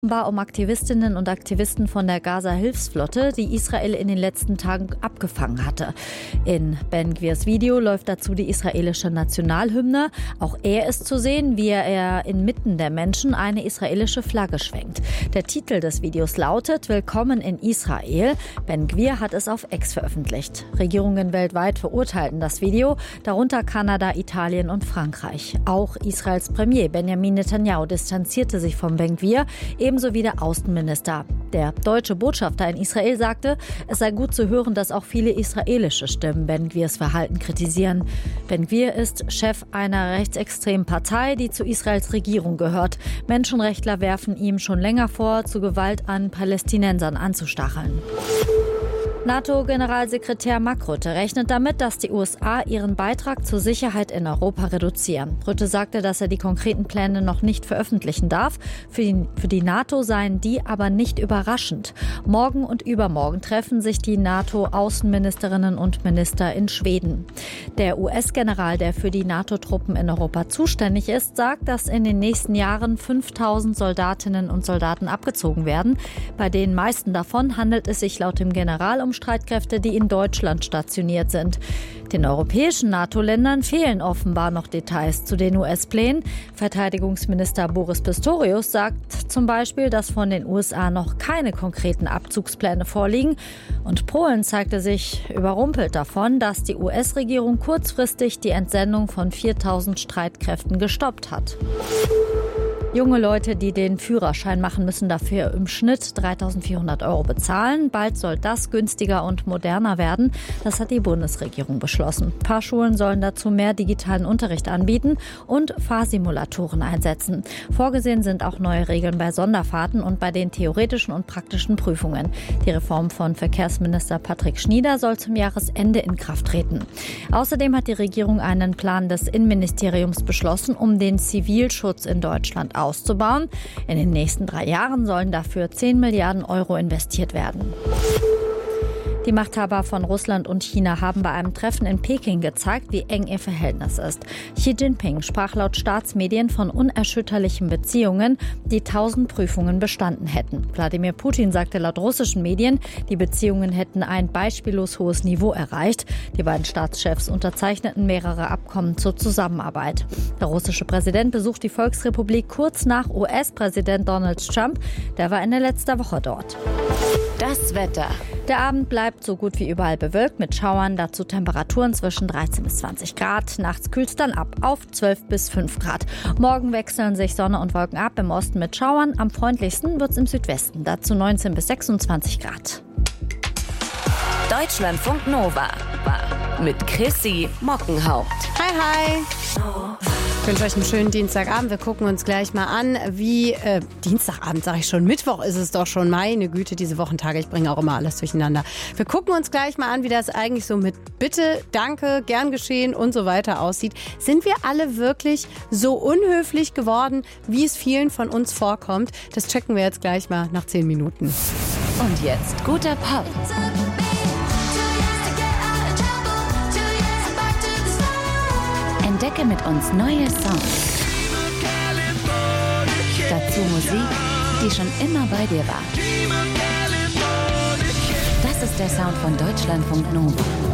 War um Aktivistinnen und Aktivisten von der Gaza-Hilfsflotte, die Israel in den letzten Tagen abgefangen hatte. In Ben Gvirs Video läuft dazu die israelische Nationalhymne. Auch er ist zu sehen, wie er inmitten der Menschen eine israelische Flagge schwenkt. Der Titel des Videos lautet „Willkommen in Israel". Ben Gvir hat es auf X veröffentlicht. Regierungen weltweit verurteilten das Video, darunter Kanada, Italien und Frankreich. Auch Israels Premier Benjamin Netanyahu distanzierte sich von Ben Gvir, ebenso wie der Außenminister. Der deutsche Botschafter in Israel sagte, es sei gut zu hören, dass auch viele israelische Stimmen Ben Gvirs Verhalten kritisieren. Ben Gvir ist Chef einer rechtsextremen Partei, die zu Israels Regierung gehört. Menschenrechtler werfen ihm schon länger vor, zu Gewalt an Palästinensern anzustacheln. NATO-Generalsekretär Mark Rutte rechnet damit, dass die USA ihren Beitrag zur Sicherheit in Europa reduzieren. Rutte sagte, dass er die konkreten Pläne noch nicht veröffentlichen darf. Für die NATO seien die aber nicht überraschend. Morgen und übermorgen treffen sich die NATO-Außenministerinnen und Minister in Schweden. Der US-General, der für die NATO-Truppen in Europa zuständig ist, sagt, dass in den nächsten Jahren 5000 Soldatinnen und Soldaten abgezogen werden. Bei den meisten davon handelt es sich laut dem General um Streitkräfte, die in Deutschland stationiert sind. Den europäischen NATO-Ländern fehlen offenbar noch Details zu den US-Plänen. Verteidigungsminister Boris Pistorius sagt zum Beispiel, dass von den USA noch keine konkreten Abzugspläne vorliegen. Und Polen zeigte sich überrumpelt davon, dass die US-Regierung kurzfristig die Entsendung von 4000 Streitkräften gestoppt hat. Junge Leute, die den Führerschein machen, müssen dafür im Schnitt 3.400 € bezahlen. Bald soll das günstiger und moderner werden. Das hat die Bundesregierung beschlossen. Fahrschulen sollen dazu mehr digitalen Unterricht anbieten und Fahrsimulatoren einsetzen. Vorgesehen sind auch neue Regeln bei Sonderfahrten und bei den theoretischen und praktischen Prüfungen. Die Reform von Verkehrsminister Patrick Schnieder soll zum Jahresende in Kraft treten. Außerdem hat die Regierung einen Plan des Innenministeriums beschlossen, um den Zivilschutz in Deutschland auszubauen. In den nächsten 3 Jahren sollen dafür 10 Milliarden € investiert werden. Die Machthaber von Russland und China haben bei einem Treffen in Peking gezeigt, wie eng ihr Verhältnis ist. Xi Jinping sprach laut Staatsmedien von unerschütterlichen Beziehungen, die 1000 Prüfungen bestanden hätten. Wladimir Putin sagte laut russischen Medien, die Beziehungen hätten ein beispiellos hohes Niveau erreicht. Die beiden Staatschefs unterzeichneten mehrere Abkommen zur Zusammenarbeit. Der russische Präsident besucht die Volksrepublik kurz nach US-Präsident Donald Trump. Der war Ende letzter Woche dort. Das Wetter. Der Abend bleibt so gut wie überall bewölkt mit Schauern, dazu Temperaturen zwischen 13 bis 20 Grad. Nachts kühlt es dann ab auf 12 bis 5 Grad. Morgen wechseln sich Sonne und Wolken ab, im Osten mit Schauern. Am freundlichsten wird es im Südwesten, dazu 19 bis 26 Grad. Deutschlandfunk Nova mit Chrissy Mockenhaupt. Hi, hi. Ich wünsche euch einen schönen Dienstagabend. Wir gucken uns gleich mal an, wie Dienstagabend, sage ich schon, Mittwoch ist es doch schon. Meine Güte, diese Wochentage, ich bringe auch immer alles durcheinander. Wir gucken uns gleich mal an, wie das eigentlich so mit Bitte, Danke, Gern geschehen und so weiter aussieht. Sind wir alle wirklich so unhöflich geworden, wie es vielen von uns vorkommt? Das checken wir jetzt gleich mal nach 10 Minuten. Und jetzt guter Pop. Entdecke mit uns neue Songs. Dazu Musik, die schon immer bei dir war. Das ist der Sound von Deutschlandfunk Nova.